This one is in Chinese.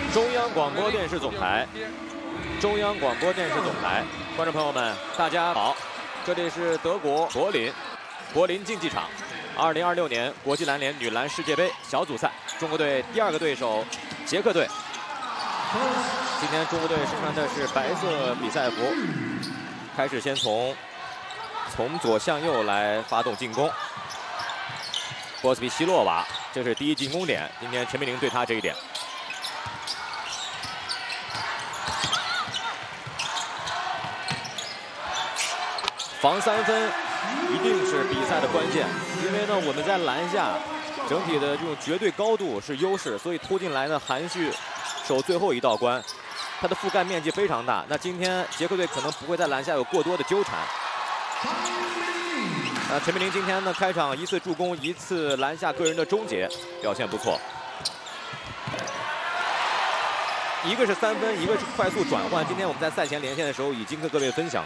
中央广播电视总台，中央广播电视总台，观众朋友们，大家好，这里是德国柏林竞技场，2026年国际篮联女篮世界杯小组赛，中国队第2个对手捷克队。今天中国队身穿的是白色比赛服，开始先从左向右来发动进攻。波斯比希洛娃，这是第一进攻点，今天陈明玲对他这一点。 防3分一定是比赛的关键，因为呢我们在篮下整体的这种绝对高度是优势，所以突进来呢韩旭守最后一道关，他的覆盖面积非常大。那今天捷克队可能不会在篮下有过多的纠缠。陈明玲今天呢开场1次助攻，1次篮下个人的终结，表现不错。一个是3分，一个是快速转换。今天我们在赛前连线的时候已经跟各位分享